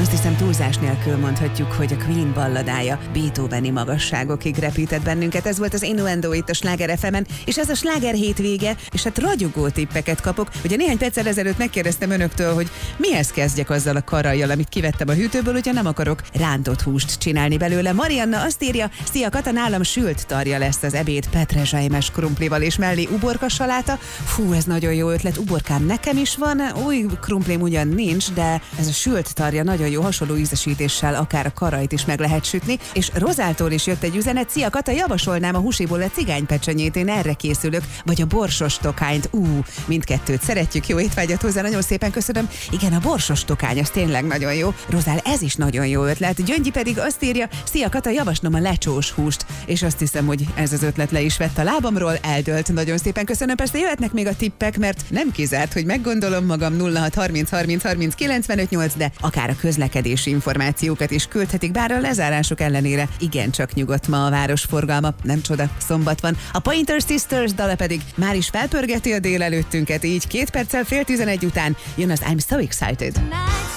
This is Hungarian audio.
Azt hiszem túlzás nélkül mondhatjuk, hogy a Queen balladája Beethoveni magasságokig repített bennünket. Ez volt az Innuendo itt a Sláger FM-en, és ez a sláger hétvége, és hát ragyogó tippeket kapok. Ugye néhány perccel ezelőtt megkérdeztem önöktől, hogy mihez kezdjek azzal a karajjal, amit kivettem a hűtőből, hogyha nem akarok rántott húst csinálni belőle. Marianna azt írja, szia Kata, nálam sült tarja lesz az ebéd petrezselymes krumplival és mellé uborka saláta. Fú, ez nagyon jó ötlet, uborkám nekem is van, új krumplim ugyan nincs, de ez a sült tarja nagyon jó, hasonló ízesítéssel akár a karajt is meg lehet sütni. És Rozáltól is jött egy üzenet, szia Kata, javasolnám a húsiból a cigánypecsenyét, én erre készülök, vagy a borsos tokányt. Mindkettőt szeretjük, jó étvágyat hozzá, nagyon szépen köszönöm. Igen, a borsos tokány, az tényleg nagyon jó. Rozál, ez is nagyon jó ötlet. Gyöngyi pedig azt írja, szia Kata, javaslom a lecsós húst, és azt hiszem, hogy ez az ötlet le is vett a lábamról, eldőlt. Nagyon szépen köszönöm, persze jöhetnek még a tippek, mert nem kizárt, hogy meggondolom magam. 06 30 30 30 95 8, de akár a közlekedési információkat is küldhetik, bár a lezárások ellenére igencsak nyugodt ma a városforgalma, nem csoda, szombat van. A Pointer Sisters dala pedig már is felpörgeti a délelőttünket, így 2 perccel fél 11 után jön az I'm So Excited.